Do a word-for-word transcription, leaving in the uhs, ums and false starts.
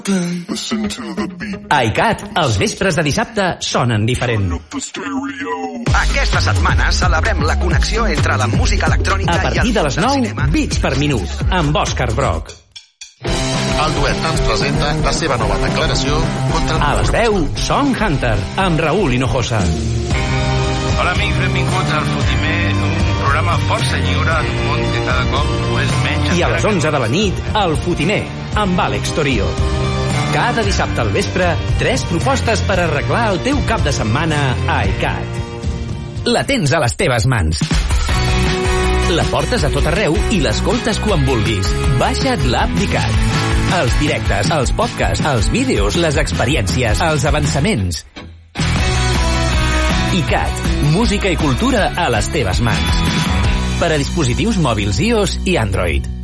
iCat, els vespres de dissabte sonen diferent. Aquesta setmana celebrem la connexió entre la música electrònica i el... A partir de les nou, Beats per minut, amb Òscar Broc. El duet ens presenta la seva nova declaració contra el... A les deu, Song Hunter, amb Raúl Hinojosa. Hola amics, benvinguts al Fotimer, un programa força lliure en un món que cada cop ho és menys. I a les onze de la nit, el Fotimer, amb Àlex Torio. Cada dissabte al vespre, tres propostes per arreglar el teu cap de setmana a iCat. La tens a les teves mans. La portes a tot arreu i l'escoltes quan vulguis. Baixa't l'app d'iCat. Els directes, els podcasts, els vídeos, les experiències, els avançaments. iCat, música i cultura a les teves mans. Per a dispositius mòbils iOS i Android.